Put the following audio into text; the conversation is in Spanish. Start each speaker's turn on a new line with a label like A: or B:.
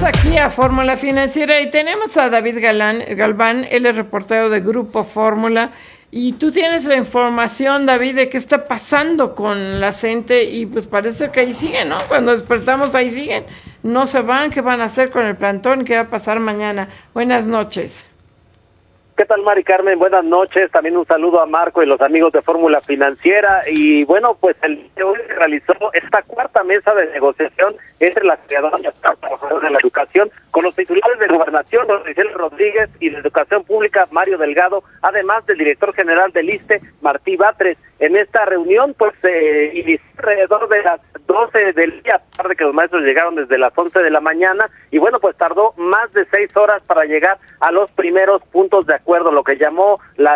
A: Regresamos aquí a Fórmula Financiera y tenemos a David Galván, él es reportero de Grupo Fórmula. Y tú tienes la información, David, de qué está pasando con la gente y pues parece que ahí siguen, ¿no? Cuando despertamos ahí siguen, no se van, ¿qué van a hacer con el plantón? ¿Qué va a pasar mañana? Buenas noches.
B: ¿Qué tal, Mari Carmen? Buenas noches. También un saludo a Marco y los amigos de Fórmula Financiera. Y bueno, pues el día de hoy se realizó esta cuarta mesa de negociación entre las creadoras y los trabajadores de la educación con los titulares de Gobernación, Rosicel Rodríguez, y de Educación Pública, Mario Delgado, además del director general del ISSSTE, Martí Batres. En esta reunión, pues, inició alrededor de las 12 del día, tarde que los maestros llegaron desde las 11 de la mañana, y bueno, pues tardó más de 6 horas para llegar a los primeros puntos de acuerdo, lo que llamó la